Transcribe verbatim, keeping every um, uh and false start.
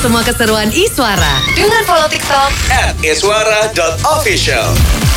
semua keseruan Iswara dengan follow TikTok at iswara dot official.